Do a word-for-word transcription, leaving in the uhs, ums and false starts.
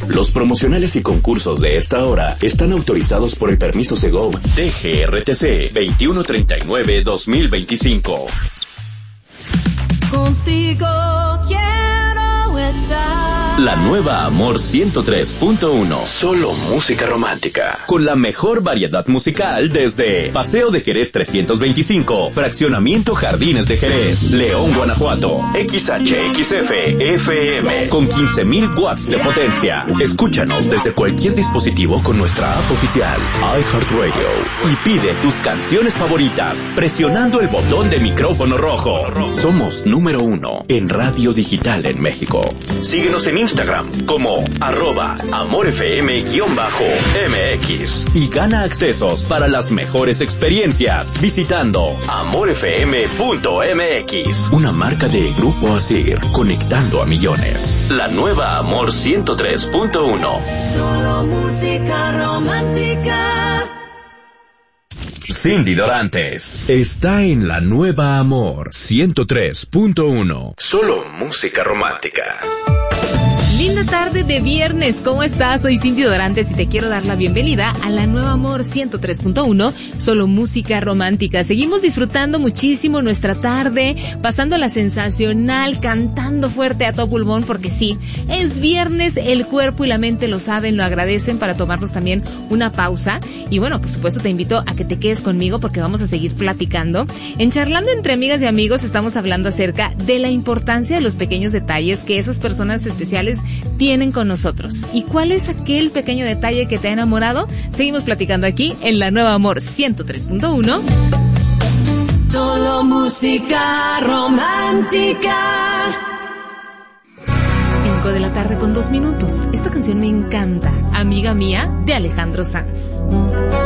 Los promocionales y concursos de esta hora están autorizados por el permiso Segov D G R T C veintiuno treinta y nueve guión dos mil veinticinco. Contigo quiero estar. La nueva Amor ciento tres punto uno. Solo música romántica. Con la mejor variedad musical desde Paseo de Jerez trescientos veinticinco, Fraccionamiento Jardines de Jerez, León, Guanajuato. X H X F F M con quince mil watts de potencia. Escúchanos desde cualquier dispositivo con nuestra app oficial iHeartRadio y pide tus canciones favoritas presionando el botón de micrófono rojo. Somos número uno en radio digital en México. Síguenos en Instagram como arroba amorfm-mx y gana accesos para las mejores experiencias visitando amorfm punto m x. Una marca de Grupo Asir, conectando a millones. La nueva Amor ciento tres punto uno. Solo música romántica. Cindy Dorantes está en la nueva Amor ciento tres punto uno. Solo música romántica. Linda tarde de viernes, ¿cómo estás? Soy Cindy Dorantes y te quiero dar la bienvenida a la nueva Amor ciento tres punto uno, solo música romántica. Seguimos disfrutando muchísimo nuestra tarde, pasándola sensacional, cantando fuerte a todo pulmón, porque sí, es viernes, el cuerpo y la mente lo saben, lo agradecen, para tomarnos también una pausa. Y bueno, por supuesto te invito a que te quedes conmigo porque vamos a seguir platicando. En Charlando entre Amigas y Amigos estamos hablando acerca de la importancia de los pequeños detalles que esas personas especiales tienen con nosotros. ¿Y cuál es aquel pequeño detalle que te ha enamorado? Seguimos platicando aquí en la nueva Amor ciento tres punto uno. Solo música romántica. cinco de la tarde con dos minutos. Esta canción me encanta. Amiga mía, de Alejandro Sanz.